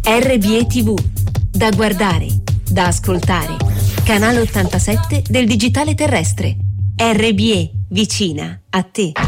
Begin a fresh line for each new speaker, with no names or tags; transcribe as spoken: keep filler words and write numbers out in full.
R B E T V, da guardare, da ascoltare. Canale ottantasette del digitale terrestre. R B E, vicina a te.